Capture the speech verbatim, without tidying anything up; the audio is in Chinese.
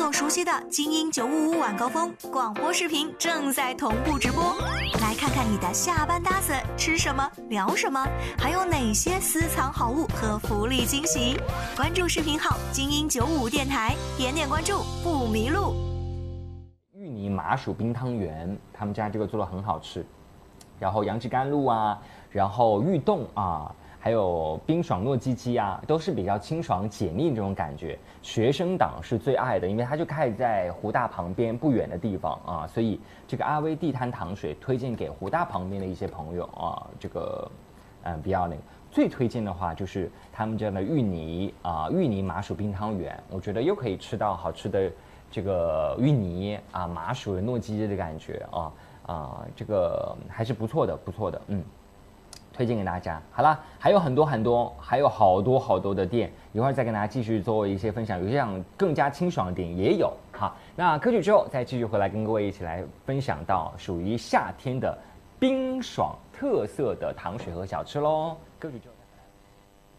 友熟悉的精英九五五晚高峰广播视频正在同步直播，来看看你的下班搭子吃什么聊什么，还有哪些私藏好物和福利惊喜。关注视频号精英九五五电台，点点关注不迷路。 芋泥麻薯冰汤圆，他们家这个做的很好吃。然后杨枝甘露啊，然后芋冻啊，还有冰爽糯叽叽啊，都是比较清爽解腻这种感觉。学生党是最爱的，因为它就开在湖大旁边不远的地方啊，所以这个阿威地摊糖水推荐给湖大旁边的一些朋友啊，这个嗯比较那个。最推荐的话就是他们家的芋泥啊，芋泥麻薯冰汤圆，我觉得又可以吃到好吃的这个芋泥啊，麻薯的糯叽叽的感觉啊。啊、呃，这个还是不错的，不错的，嗯，推荐给大家。好啦，还有很多很多，还有好多好多的店，一会儿再跟大家继续做一些分享。有些想更加清爽的店也有。好，那歌曲之后再继续回来跟各位一起来分享到属于夏天的冰爽特色的糖水和小吃喽。歌曲之后。